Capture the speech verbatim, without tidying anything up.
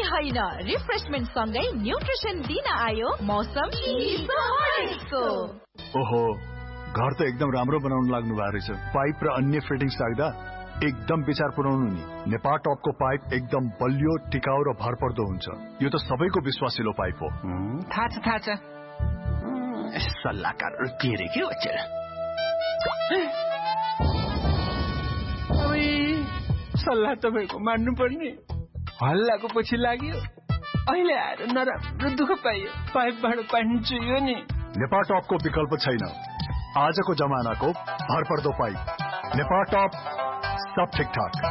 होइन, रिफ्रेशमेन्ट सँगै न्युट्रिसन दिन आयो मौसम को। ओहो, घर त एकदम राम्रो बनाउन लाग्नु भएको रहेछ। पाइप र अन्य फिटिङ्स राख्दा एकदम विचार पुर्याउनु नि। नेपाल टपको पाइप एकदम बलियो, टिकाउ र भरपर्दो हुन्छ। यो त सबैको विश्वासिलो पाइप हो। थाहा छ थाहा छ। सल्लाहकार के रे के हो? सल्लाह तपाईँको मान्नु पर्ने। हल्लाको पछि लाग्यो, अहिले आएर नराम्रो दुःख पाइयो। पाइपबाट पानी चुइयो नि। नेपाल टपको विकल्प छैन। आजको जमानाको भरपर्दो पाइप नेपाल टप, सब ठिक ठाक।